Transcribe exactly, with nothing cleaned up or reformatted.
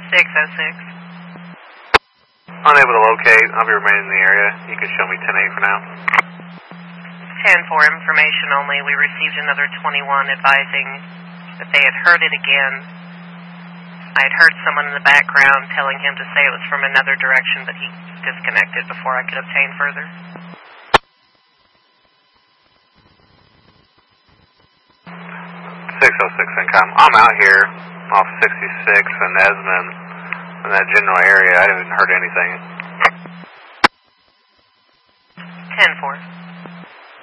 six oh six. Unable to locate. I'll be remaining in the area. You can show me ten eight for now. ten four, information only. We received another twenty-one advising that they had heard it again. I had heard someone in the background telling him to say it was from another direction, but he disconnected before I could obtain further. six oh six income. I'm out here off sixty-six and Esmond in that general area. I haven't heard anything. ten four.